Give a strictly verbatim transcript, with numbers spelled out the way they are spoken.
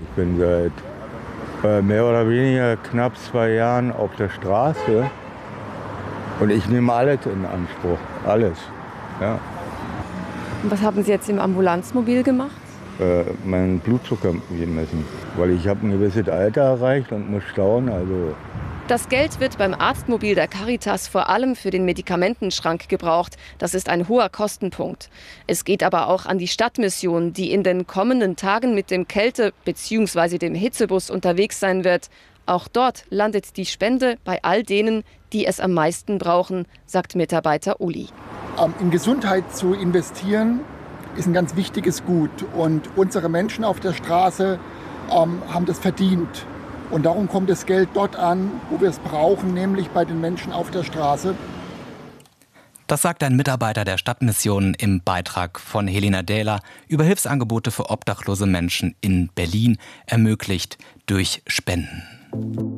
bin seit äh, mehr oder weniger knapp zwei Jahren auf der Straße und ich nehme alles in Anspruch, alles. Ja. Und was haben Sie jetzt im Ambulanzmobil gemacht? Äh, meinen Blutzucker gemessen, weil ich habe ein gewisses Alter erreicht und muss stauen, also. Das Geld wird beim Arztmobil der Caritas vor allem für den Medikamentenschrank gebraucht. Das ist ein hoher Kostenpunkt. Es geht aber auch an die Stadtmission, die in den kommenden Tagen mit dem Kälte- bzw. dem Hitzebus unterwegs sein wird. Auch dort landet die Spende bei all denen, die es am meisten brauchen, sagt Mitarbeiter Uli. Ähm, in Gesundheit zu investieren ist ein ganz wichtiges Gut. Und unsere Menschen auf der Straße ähm, haben das verdient. Und darum kommt das Geld dort an, wo wir es brauchen, nämlich bei den Menschen auf der Straße. Das sagt ein Mitarbeiter der Stadtmission im Beitrag von Helena Dähler über Hilfsangebote für obdachlose Menschen in Berlin, ermöglicht durch Spenden.